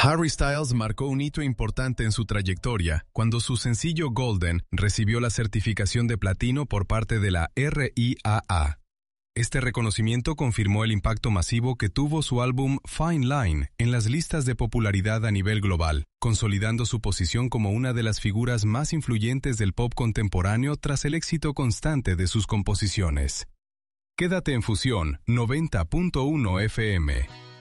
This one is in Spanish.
Harry Styles marcó un hito importante en su trayectoria cuando su sencillo Golden recibió la certificación de platino por parte de la RIAA. Este reconocimiento confirmó el impacto masivo que tuvo su álbum Fine Line en las listas de popularidad a nivel global, consolidando su posición como una de las figuras más influyentes del pop contemporáneo tras el éxito constante de sus composiciones. Quédate en Fusión 90.1 FM.